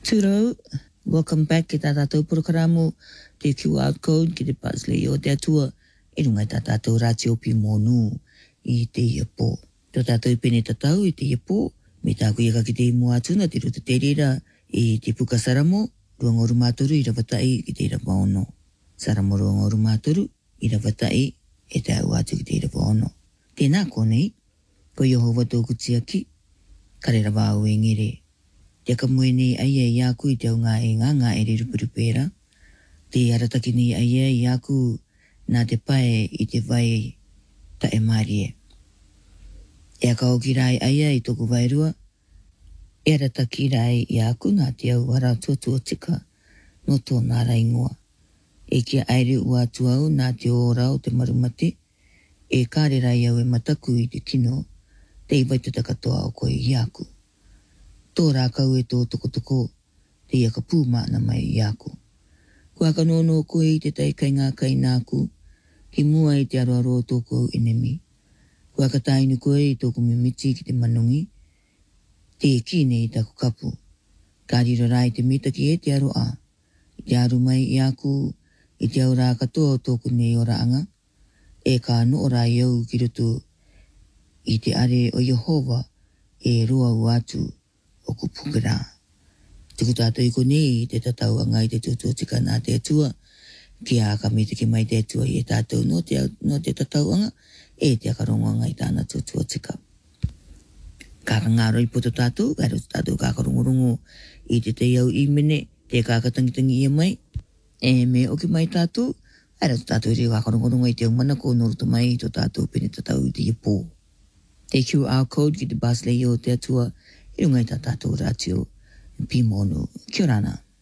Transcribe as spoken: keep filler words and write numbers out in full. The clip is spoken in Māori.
Turo, welcome back ki tā tātou programo te Q R code ki te Pasley o te atua e runga tā tātou rātio pi monu i te iapo. Tō tātou i pene tatau i te iapo, me tā kuia ka ki te mua atuna te ruta te rira i te puka saramo, ruanga oru mātoru i rawatai ki te ira waono. Saramo ruanga oru mātoru i rawatai e te au atu ki te ira waono. Tēnā konei, ko Yehova tōku tiaki, kare rawa au e ngere. Te ka moene aia i aku i te au ngā e ngā ngā e rupurupera. Te arataki ni aia i aku nā te pae i te vai ta e marie. E a ka oki rai aia i toku vairua. E arataki rai i aku nā te au wara tuatua tika no tō nā raingoa. E kia aere ua atu au nā te ora o te marumate. E kāre rai au e mataku i te kino. Te i waitata katoa o koe i aku. Tō rākau e tō toko toko, te ia ka pūmana mai i ako. Kua ka nono koe i te taikai ngā kai nāku, ki mua i te aroaro tōku au enemi. Kua ka tainu koe i tōku mimiti ki te manungi, te e kine i taku kapu. Ka rira rai te mitaki e te aro a, i te aru mai i aku, i te au rā katoa o tōku nei o raanga, e ka no ora i au ki roto i te are o Yehova e roa u atu, o ku pukera. Tuku tātou i konei te tatau anga i te tutua tika nā te atua, ki a ka mita ki mai te atua i e tātou no te, no te tatau anga, e te akarongo anga i tāna tutua tika. Kāka ngāro i poto tātou, kāro tātou kākarongorongo i te te iau i mene, te kākatangitangi i mai, e me oki mai tātou, kāro tātou i te kākarongorongo i te au manako noruto mai i tō tātou pene tatau i te iapō. Te Q R code ki te Basley o te atua, i runga i tā tātou rātio, pi monu, kia ora ana.